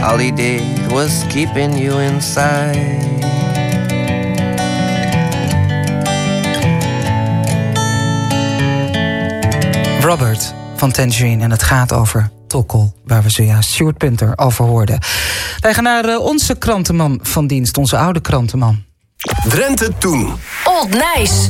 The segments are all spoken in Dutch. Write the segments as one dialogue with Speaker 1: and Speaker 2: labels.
Speaker 1: All he did was keeping you inside.
Speaker 2: Robert van Tangerine en het gaat over Tokkel, waar we zojuist Sjoerd Punter over hoorden. Wij gaan naar onze krantenman van dienst, onze oude krantenman.
Speaker 3: Drenthe Toen.
Speaker 4: Old Nijs.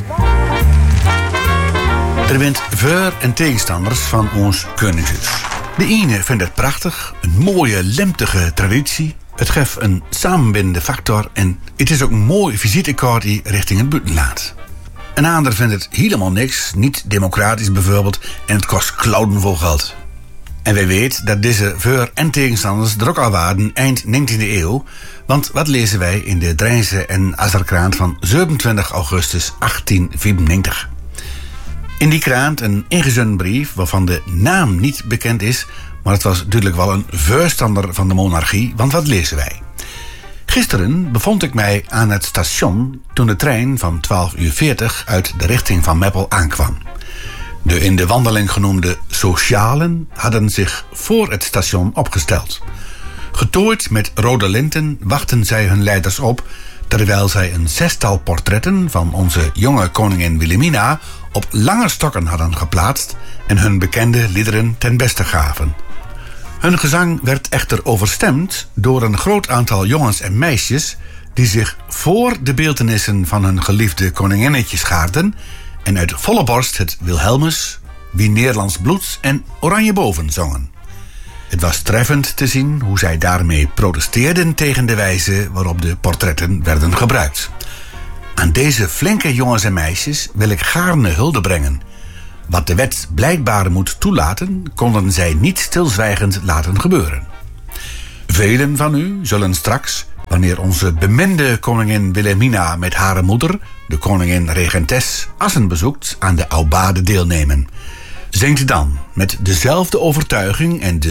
Speaker 5: Er bent voor- en tegenstanders van ons Koningshuis. De ene vindt het prachtig, een mooie, lemtige traditie. Het geeft een samenbindende factor en het is ook een mooi visitekaartje richting het buitenland. Een ander vindt het helemaal niks, niet democratisch bijvoorbeeld, en het kost klauwenvol geld. En wij weten dat deze voor- en tegenstanders er ook al waren eind 19e eeuw, want wat lezen wij in de Drijnse en Azerkrant van 27 augustus 1894? In die krant een ingezonden brief waarvan de naam niet bekend is, maar het was duidelijk wel een voorstander van de monarchie, want wat lezen wij? Gisteren bevond ik mij aan het station toen de trein van 12:40 uit de richting van Meppel aankwam. De in de wandeling genoemde socialen hadden zich voor het station opgesteld. Getooid met rode linten wachten zij hun leiders op, terwijl zij een 6-tal portretten van onze jonge koningin Wilhelmina op lange stokken hadden geplaatst en hun bekende liederen ten beste gaven. Hun gezang werd echter overstemd door een groot aantal jongens en meisjes die zich voor de beeltenissen van hun geliefde koninginnetje schaarden en uit volle borst het Wilhelmus, Wie Nederlands bloeds en Oranje boven zongen. Het was treffend te zien hoe zij daarmee protesteerden tegen de wijze waarop de portretten werden gebruikt. Aan deze flinke jongens en meisjes wil ik gaarne hulde brengen. Wat de wet blijkbaar moet toelaten, konden zij niet stilzwijgend laten gebeuren. Velen van u zullen straks, wanneer onze beminde koningin Wilhelmina met haar moeder, de koningin regentes, Assen bezoekt, aan de aubade deelnemen. Zingt dan met dezelfde overtuiging en